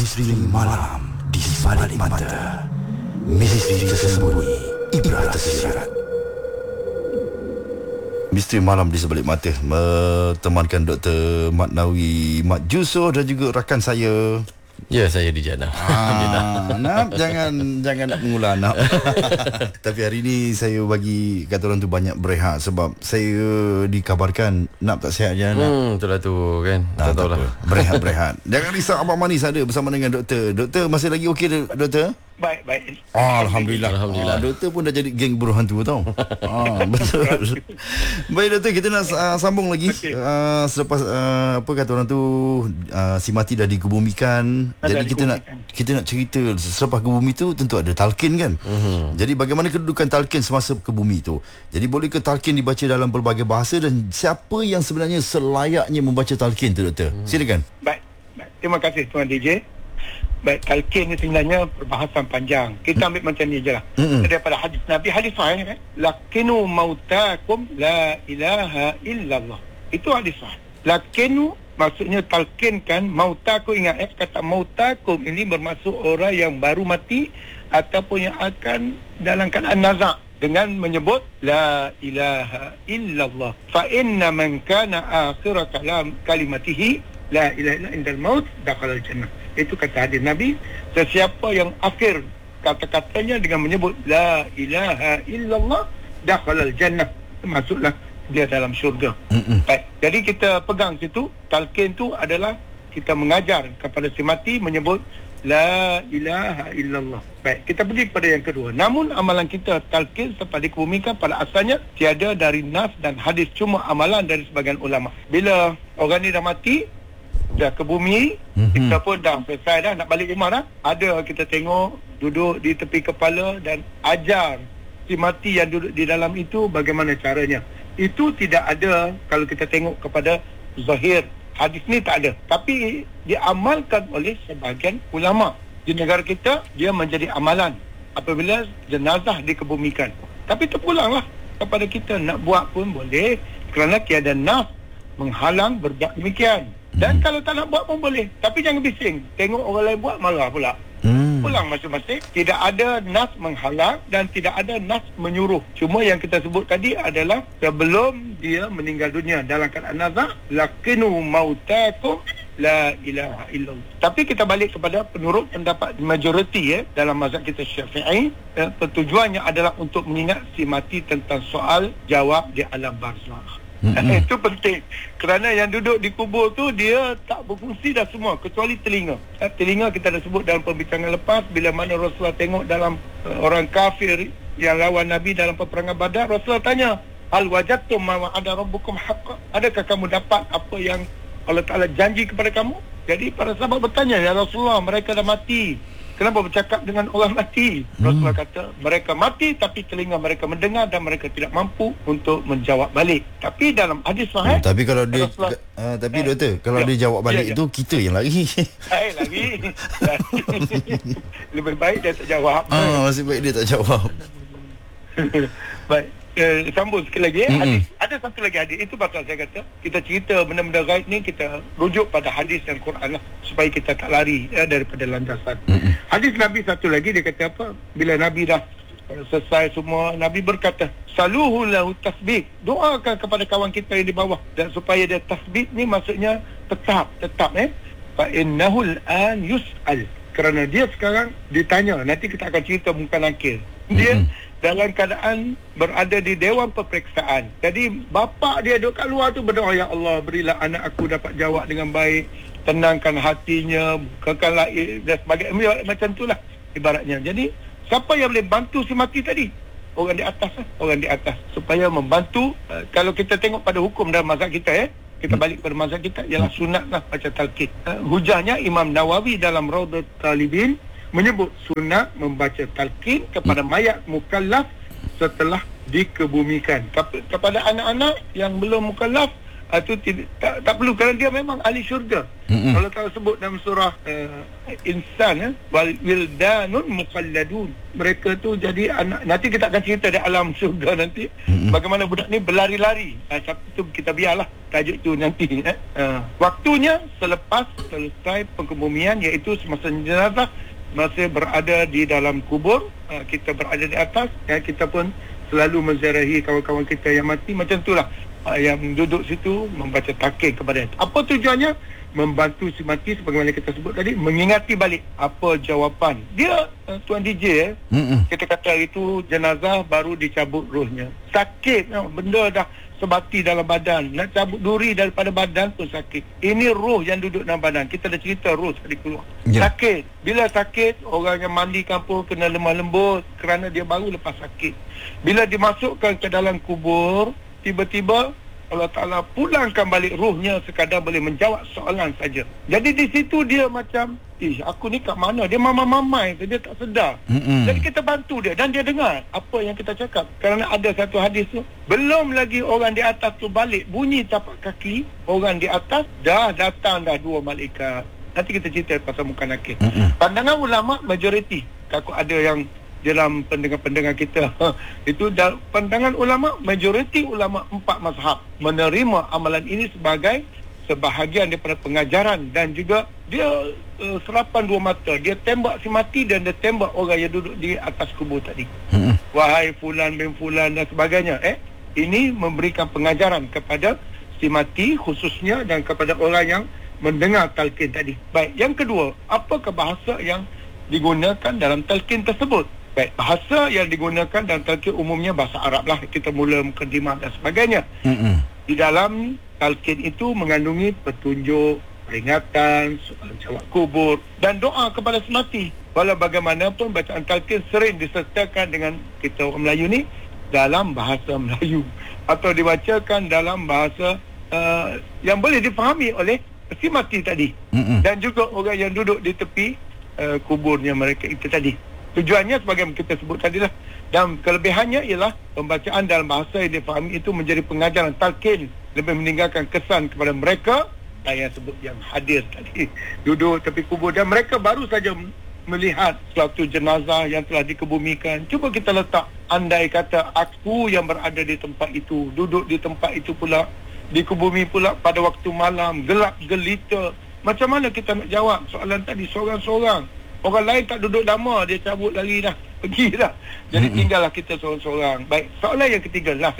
Misteri malam di sebalik mata. Misteri tersembunyi, ibrah tersirat. Misteri malam di sebalik mata, temankan Dr. Mat Nawi, Mat Jusoh dan juga rakan saya. Ya, saya di Jannah. Nap, jangan nak mengulang Nap. Tapi hari ni saya bagi kata orang tu banyak berehat sebab saya dikabarkan Nap tak sihat je Nap. Itulah tu kan. Tak tahulah. Berehat. Jangan risau, Abang Manis ada bersama dengan doktor. Doktor masih lagi okey doktor? Baik. Alhamdulillah. Doktor pun dah jadi geng buruh hantu tau. Betul. Baik doktor, kita nak sambung lagi. Selepas apa kata orang tu, si mati dah dikebumikan. Jadi kita nak cerita selepas ke bumi tu tentu ada talqin kan. Jadi bagaimana kedudukan talqin semasa ke bumi tu? Jadi bolehkah talqin dibaca dalam pelbagai bahasa dan siapa yang sebenarnya selayaknya membaca talqin tu doktor? Silakan. Baik. Terima kasih Tuan DJ. Baik, talqin ni sebenarnya perbahasan panjang. Kita ambil macam ni je lah. Daripada hadis Nabi, hadis sahih kan? Lakinu mautakum la ilaha illallah. Itu hadis sahih. Lakinu maksudnya talqinkan mautakum. Ingat kata mautakum ini bermaksud orang yang baru mati ataupun yang akan dalam keadaan nazak dengan menyebut la ilaha illallah. Fa inna man kana akhir kalimatihi la ilaha illa indal maut dakhala al-jannah. Itu kata hadis Nabi, sesiapa yang akhir kata-katanya dengan menyebut la ilaha illallah dakhala al-jannah, masuklah dia dalam syurga. Baik, jadi kita pegang situ, talqin tu adalah kita mengajar kepada si mati menyebut la ilaha illallah. Baik, kita pergi kepada yang kedua. Namun amalan kita talqin serta dikebumikan pada asalnya tiada dari nas dan hadis, cuma amalan dari sebagian ulama. Bila orang ni dah mati, dah ke bumi, kita pun dah selesai dah, nak balik rumah dah. Ada kita tengok duduk di tepi kepala dan ajar si mati yang duduk di dalam itu bagaimana caranya. Itu tidak ada kalau kita tengok kepada zahir hadis ni, tak ada. Tapi diamalkan oleh sebahagian ulama di negara kita. Dia menjadi amalan apabila jenazah dikebumikan. Tapi terpulanglah kepada kita, nak buat pun boleh kerana tiada nas menghalang berbuat demikian. Dan kalau tak nak buat pun boleh, tapi jangan bising. Tengok orang lain buat, marah pula. Pulang masing-masing. Tidak ada nas menghalang dan tidak ada nas menyuruh. Cuma yang kita sebut tadi adalah sebelum dia meninggal dunia dalam keadaan nazak, lakinu mautakum la ilaha illallah. Tapi kita balik kepada penurut pendapat majoriti dalam mazhab kita Syafi'i, tujuannya adalah untuk mengingat si mati tentang soal jawab di alam barzakh. Itu penting kerana yang duduk di kubur tu dia tak berfungsi dah semua kecuali telinga. Telinga kita dah sebut dalam perbincangan lepas, bila mana Rasulullah tengok dalam orang kafir yang lawan Nabi dalam peperangan Badar, Rasulullah tanya, hal wajadtum ma wa'ada rabbukum haqqan? Adakah kamu dapat apa yang Allah Ta'ala janji kepada kamu? Jadi para sahabat bertanya, ya Rasulullah, mereka dah mati, kenapa bercakap dengan orang mati? Rasulullah kata, mereka mati tapi telinga mereka mendengar dan mereka tidak mampu untuk menjawab balik. Tapi dalam hadis sahih, tapi kalau dia tapi doktor, kalau dia jawab balik itu kita yang lari. Lagi. Lebih baik dia tak jawab. Masih baik dia tak jawab. Baik. Sambung sekali lagi hadis. Ada satu lagi hadis. Itu pasal saya kata kita cerita benda-benda gaib ni, kita rujuk pada hadis dan Quran lah, supaya kita tak lari daripada landasan. Hadis Nabi satu lagi, dia kata apa, bila Nabi dah selesai semua, Nabi berkata, saluhu lahu tasbih, doakan kepada kawan kita yang di bawah dan supaya dia tasbih ni maksudnya tetap fa innahu al-an yus'al, kerana dia sekarang ditanya. Nanti kita akan cerita muka nakir. Dia dalam keadaan berada di dewan peperiksaan. Jadi bapa dia duduk kat luar tu berdoa, ya Allah, berilah anak aku dapat jawab dengan baik, tenangkan hatinya, bukakanlah dan sebagainya, macam itulah ibaratnya. Jadi siapa yang boleh bantu si mati tadi? Orang di atas supaya membantu. Kalau kita tengok pada hukum dalam mazhab kita, kita balik pada mazhab kita, ialah sunat lah baca talqin. Hujahnya Imam Nawawi dalam Raudhat Talibin menyebut sunat membaca talqin kepada mayat mukallaf setelah dikebumikan. Kepada anak-anak yang belum mukallaf, Itu tak perlu, kerana dia memang ahli syurga. Kalau tahu sebut dalam surah Insan, wildanun mukhalladun, mereka tu jadi anak. Nanti kita akan cerita di alam syurga nanti bagaimana budak ni berlari-lari. Itu kita biarlah tajuk tu nanti. Waktunya selepas selesai pengkebumian, iaitu semasa jenazah masih berada di dalam kubur, kita berada di atas, kita pun selalu menziarahi kawan-kawan kita yang mati. Macam itulah yang duduk situ membaca talqin kepada. Apa tujuannya? Membantu si mati, sebagaimana kita sebut tadi, mengingati balik apa jawapan dia. Tuan DJ, kita kata itu jenazah baru dicabut rohnya, sakit, benda dah sebati dalam badan, nak cabut duri daripada badan pun sakit. Ini roh yang duduk dalam badan. Kita dah cerita roh tadi keluar, sakit. Bila sakit, orang yang mandi kampung kena lemah lembut kerana dia baru lepas sakit. Bila dimasukkan ke dalam kubur, tiba-tiba Allah Ta'ala pulangkan balik rohnya sekadar boleh menjawab soalan saja. Jadi di situ dia macam, aku ni kat mana? Dia mamai-mamai, dia tak sedar. Jadi kita bantu dia dan dia dengar apa yang kita cakap. Kerana ada satu hadis tu, belum lagi orang di atas tu balik, bunyi tapak kaki orang di atas, dah datang dah dua malaikat. Nanti kita cerita pasal muka nakir. Pandangan ulama majoriti, takut ada yang dalam pendengar-pendengar kita itu pandangan ulama, majoriti ulama 4 mazhab menerima amalan ini sebagai sebahagian daripada pengajaran, dan juga dia serapan dua mata, dia tembak si mati dan dia tembak orang yang duduk di atas kubur tadi. Wahai fulan bin fulan dan sebagainya. Ini memberikan pengajaran kepada si mati khususnya dan kepada orang yang mendengar talqin tadi. Baik, yang kedua, apakah bahasa yang digunakan dalam talqin tersebut? Baik, bahasa yang digunakan dalam talqin umumnya bahasa Arab lah. Kita mula mukadimah dan sebagainya. Di dalam talqin itu mengandungi petunjuk, peringatan, soalan jawab kubur dan doa kepada semati. Walau bagaimanapun bacaan talqin sering disertakan dengan kita orang Melayu ni dalam bahasa Melayu atau dibacakan dalam bahasa yang boleh difahami oleh si mati tadi dan juga orang yang duduk di tepi kuburnya mereka itu tadi. Tujuannya sebagaimana kita sebut tadi lah, dan kelebihannya ialah pembacaan dalam bahasa yang difahami itu menjadi pengajaran talqin, lebih meninggalkan kesan kepada mereka yang sebut yang hadir tadi, duduk tepi kubur, dan mereka baru saja melihat suatu jenazah yang telah dikebumikan. Cuba kita letak, andai kata aku yang berada di tempat itu, duduk di tempat itu pula, dikebumi pula pada waktu malam, gelap gelita, macam mana kita nak jawab soalan tadi seorang-seorang? Orang lain tak duduk lama, dia cabut lari dah, pergi dah. Jadi tinggallah kita seorang-seorang. Baik, soalan yang ketiga lah,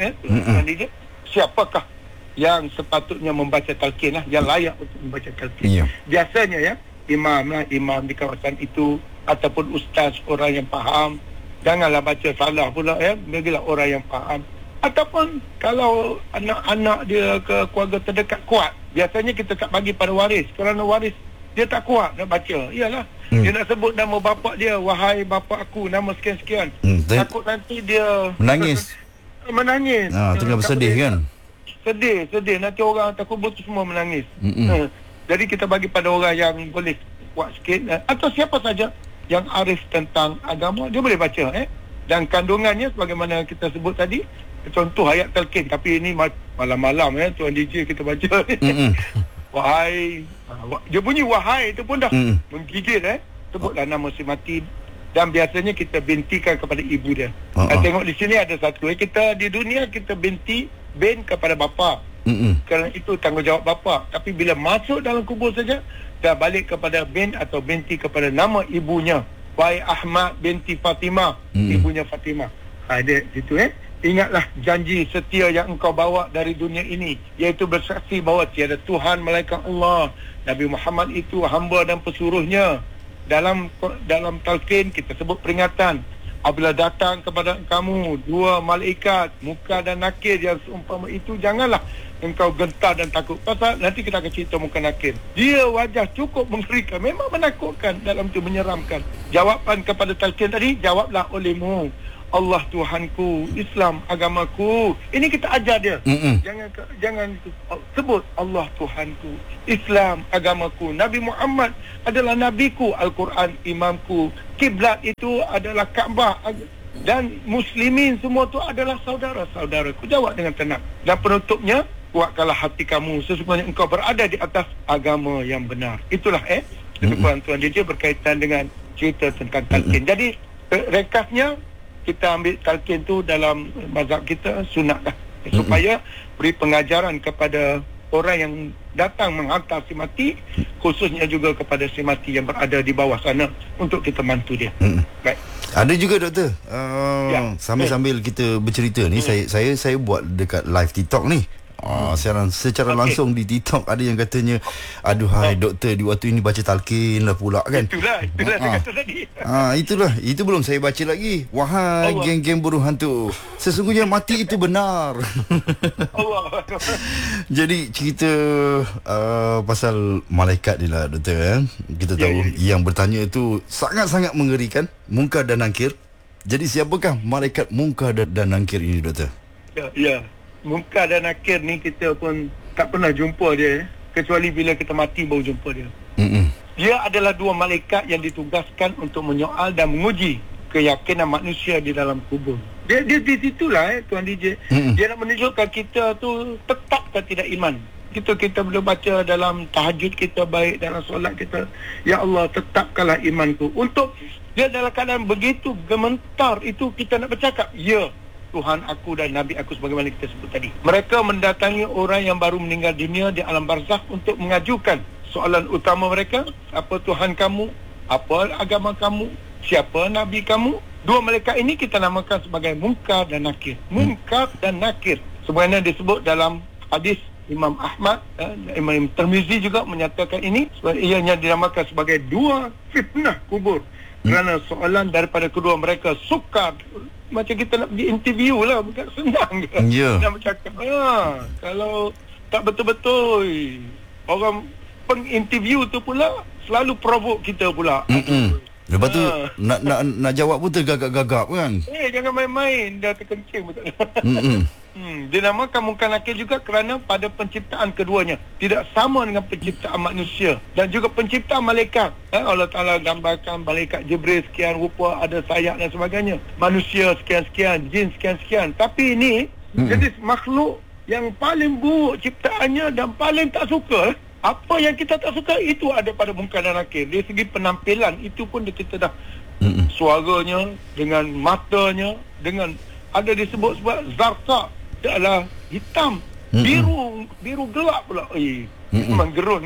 siapakah yang sepatutnya membaca talqin lah, yang layak untuk membaca talqin? Biasanya ya, imam di kawasan itu ataupun ustaz, orang yang faham. Janganlah baca salah pula ya, bagilah orang yang faham. Ataupun kalau anak-anak dia ke keluarga terdekat kuat, biasanya kita tak bagi pada waris, kerana waris dia tak kuat nak baca. Iyalah, dia nak sebut nama bapak dia, wahai bapak aku, nama sekian-sekian. Takut nanti dia menangis. Tengah bersedih kan. Sedih. Nanti orang takut betul semua menangis. Jadi kita bagi pada orang yang boleh kuat sikit, atau siapa saja yang arif tentang agama, dia boleh baca. Dan kandungannya sebagaimana kita sebut tadi, contoh ayat talqin. Tapi ini malam-malam Tuan DJ kita baca. Wahai, dia bunyi wahai itu pun dah menggigil. Sebutlah nama si mati, dan biasanya kita bintikan kepada ibu dia. Tengok di sini ada satu, kita di dunia kita bin kepada bapa, kerana itu tanggungjawab bapa. Tapi bila masuk dalam kubur saja, dah balik kepada bin atau binti kepada nama ibunya. Wahai Ahmad binti Fatimah, ibunya Fatimah. Ada situ. Ingatlah janji setia yang engkau bawa dari dunia ini, iaitu bersaksi bahawa tiada Tuhan melainkan Allah, Nabi Muhammad itu hamba dan pesuruhnya. Dalam talqin kita sebut peringatan, apabila datang kepada kamu dua malaikat muka dan nakir yang seumpama itu, janganlah engkau gentar dan takut. Pasal nanti kita akan cerita muka nakir, dia wajah cukup mengerikan, memang menakutkan, dalam itu menyeramkan. Jawapan kepada talqin tadi, jawablah olehmu, Allah Tuhanku, Islam agamaku. Ini kita ajar dia. Jangan sebut Allah Tuhanku, Islam agamaku, Nabi Muhammad adalah nabiku, Al-Quran imamku, kiblat itu adalah Kaabah, dan muslimin semua tu adalah saudara-saudaraku. Jawab dengan tenang. Dan penutupnya, kuatkanlah hati kamu, sesungguhnya engkau berada di atas agama yang benar. Itulah lebih kurang Tuan DJ berkaitan dengan cerita tentang talqin. Jadi rekasnya, kita ambil talqin tu dalam mazhab kita sunat lah, supaya beri pengajaran kepada orang yang datang menghantar si mati, khususnya juga kepada si mati yang berada di bawah sana, untuk kita bantu dia. Baik. Ada juga doktor, sambil-sambil kita bercerita ni, saya buat dekat live TikTok ni. Secara langsung di TikTok ada yang katanya, aduhai doktor, di waktu ini baca talqin lah pula kan. Itulah saya kata tadi. Itu belum saya baca lagi. Wahai geng-geng burung hantu, sesungguhnya mati itu benar. Allah. Jadi cerita pasal malaikat ni lah doktor. Kita tahu yang bertanya itu sangat-sangat mengerikan, Munkar dan Nakir. Jadi siapakah malaikat Munkar dan Nakir ini doktor? Ya. Munkar dan Nakir ni kita pun tak pernah jumpa dia, kecuali bila kita mati baru jumpa dia. Dia adalah dua malaikat yang ditugaskan untuk menyoal dan menguji keyakinan manusia di dalam kubur. Dia di situlah Tuan DJ. Dia nak menunjukkan kita tu tetap ke tidak iman. Kita boleh baca dalam tahajud kita, baik dalam solat kita, ya Allah tetapkanlah imanku. Untuk dia dalam keadaan begitu gemetar itu, kita nak bercakap, ya Tuhan aku dan Nabi aku, sebagaimana kita sebut tadi. Mereka mendatangi orang yang baru meninggal dunia di alam barzakh untuk mengajukan soalan utama mereka. Apa Tuhan kamu? Apa agama kamu? Siapa Nabi kamu? Dua malaikat ini kita namakan sebagai Munkar dan Nakir. Munkar dan Nakir sebagaimana disebut dalam hadis Imam Ahmad, Imam Tirmizi juga menyatakan ini. Ianya dinamakan sebagai dua fitnah kubur, kerana soalan daripada kedua mereka sukar. Macam kita nak pergi interview lah, bukan senang ke? Nak bercakap. Kalau tak betul-betul, orang penginterview tu pula selalu provoke kita pula. Lepas tu nak jawab pun tergagap-gagap kan? Jangan main-main, dah terkencing betul. Dinamakan Munkar Nakir juga kerana pada penciptaan keduanya tidak sama dengan penciptaan manusia dan juga penciptaan malaikat. Allah Ta'ala gambarkan malaikat Jibril sekian rupa, ada sayap dan sebagainya. Manusia sekian-sekian, jin sekian-sekian. Tapi ini jenis makhluk yang paling buruk ciptaannya dan paling tak suka. Apa yang kita tak suka itu ada pada Munkar dan Nakir. Dari segi penampilan itu pun kita dah suaranya, dengan matanya, dengan ada disebut sebab zarqa, dia adalah hitam, biru gelap pula. Memang gerun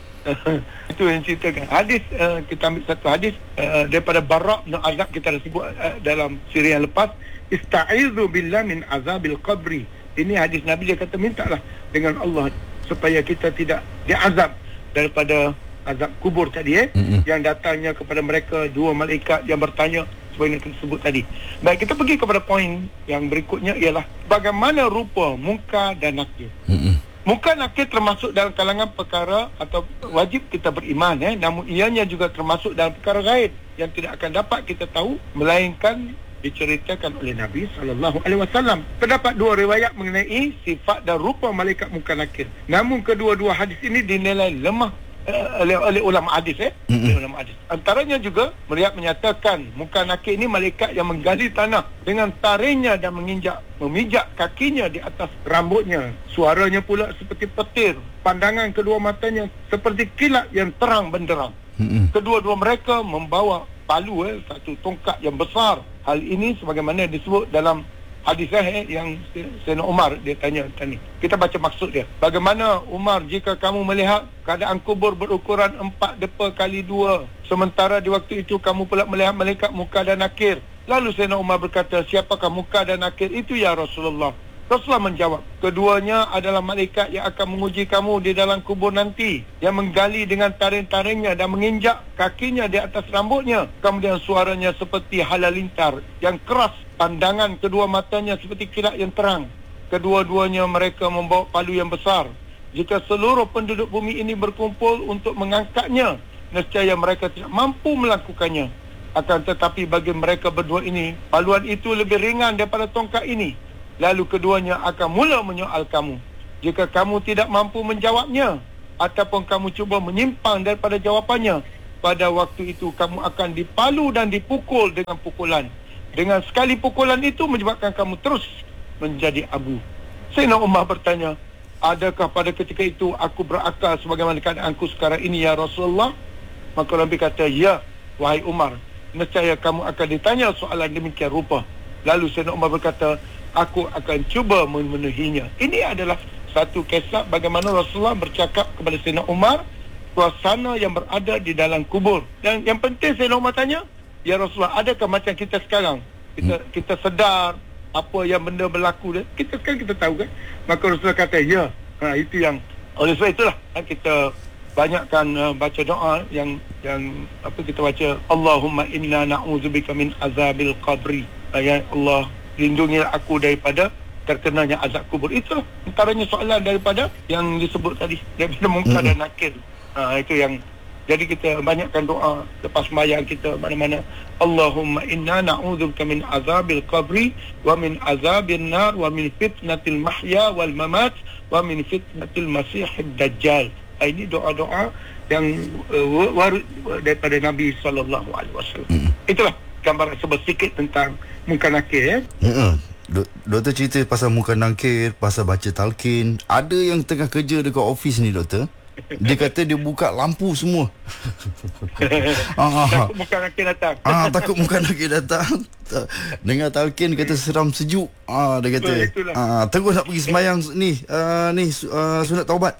itu yang ceritakan. Hadis, kita ambil satu hadis daripada Bara' bin Azab, kita dah sebut dalam siri yang lepas, ista'izu billah min azabil qabri. Ini hadis Nabi, dia kata mintalah dengan Allah supaya kita tidak diazab daripada azab kubur tadi yang datangnya kepada mereka dua malaikat yang bertanya seperti yang kita sebut tadi. Baik, kita pergi kepada poin yang berikutnya, ialah bagaimana rupa Munkar dan Nakir. Munkar Nakir termasuk dalam kalangan perkara atau wajib kita beriman, namun ianya juga termasuk dalam perkara gaib yang tidak akan dapat kita tahu melainkan diceritakan oleh Nabi SAW. Terdapat dua riwayat mengenai sifat dan rupa malaikat Munkar Nakir. Namun kedua-dua hadis ini dinilai lemah oleh ulama hadis. Ulama hadis. Antaranya juga meriwayat menyatakan Munkar Nakir ini malaikat yang menggali tanah dengan taringnya dan memijak kakinya di atas rambutnya. Suaranya pula seperti petir. Pandangan kedua matanya seperti kilat yang terang benderang. Kedua-dua mereka membawa palu, satu tongkat yang besar. Hal ini sebagaimana disebut dalam hadis yang Sayyidina Umar dia tanya tadi. Kita baca maksud dia. Bagaimana Umar jika kamu melihat keadaan kubur berukuran 4 depa kali 2, sementara di waktu itu kamu pula melihat malaikat Munkar dan Nakir. Lalu Sayyidina Umar berkata, siapakah Munkar dan Nakir itu ya Rasulullah? Rasulullah menjawab, keduanya adalah malaikat yang akan menguji kamu di dalam kubur nanti, yang menggali dengan taring-taringnya dan menginjak kakinya di atas rambutnya. Kemudian suaranya seperti halalintar yang keras, pandangan kedua matanya seperti kilat yang terang. Kedua-duanya mereka membawa palu yang besar. Jika seluruh penduduk bumi ini berkumpul untuk mengangkatnya, nescaya mereka tidak mampu melakukannya. Akan tetapi bagi mereka berdua ini, paluan itu lebih ringan daripada tongkat ini. Lalu keduanya akan mula menyoal kamu. Jika kamu tidak mampu menjawabnya, ataupun kamu cuba menyimpang daripada jawapannya, pada waktu itu kamu akan dipalu dan dipukul dengan pukulan. Dengan sekali pukulan itu menyebabkan kamu terus menjadi abu. Sayyidina Umar bertanya, adakah pada ketika itu aku berakal sebagaimana keadaanku sekarang ini ya Rasulullah? Maka Nabi kata, ya wahai Umar, nescaya kamu akan ditanya soalan demikian rupa. Lalu Sayyidina Umar berkata, aku akan cuba memenuhinya. Ini adalah satu kisah bagaimana Rasulullah bercakap kepada Sayyidina Umar, suasana yang berada di dalam kubur. Dan yang penting Sayyidina Umar tanya, ya Rasulullah, adakah macam kita sekarang? Kita sedar apa yang benda berlaku dia. Kita sekarang kita tahu kan. Maka Rasulullah kata, ya. Itu yang, oleh sebab itulah kita banyakkan baca doa yang apa kita baca, Allahumma inna na'udzubika min azabil qabri. Ya Allah, lindungilah aku daripada terkenanya azab kubur. Itu antaranya soalan daripada yang disebut tadi, daripada mungkar dan nakir. Itu yang, jadi kita banyakkan doa lepas sembahyang kita mana-mana. Allahumma inna na'udzubika min azabil qabri wa min azabin nar wa min fitnatil mahya wal mamat wa min fitnatil masihid dajjal. Ini doa-doa yang warid daripada Nabi SAW. Itulah gambaran sedikit tentang mungkar nakir. Doktor cerita pasal mungkar nakir, pasal baca talqin. Ada yang tengah kerja dekat office ni doktor, dia kata dia buka lampu semua. Takut mungkar nakir datang. Takut mungkar nakir datang. Dengar talqin kata seram sejuk. Dia kata terus nak pergi sembahyang ni sunat taubat.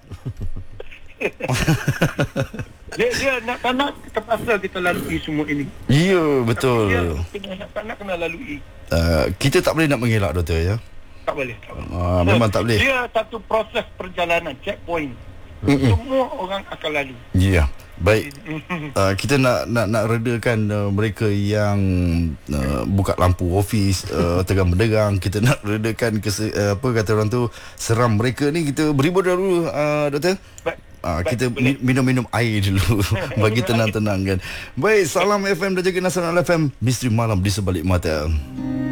Dia nak terpaksa kita lalui semua ini. Ya, betul. Dia nak kena lalui. Kita tak boleh nak mengelak doktor ya. Tak boleh. Memang tak boleh. Dia satu proses perjalanan, checkpoint. Semua orang akan lalu. Ya. Baik. Kita nak redakan mereka yang buka lampu office tegang menderang. Kita nak redakan apa kata orang tu, seram mereka ni. Kita beribu dulu doktor. Kita minum-minum air dulu bagi tenang-tenang kan. Baik, Salam FM dan juga Nasional FM, Misteri Malam di Sebalik Mata.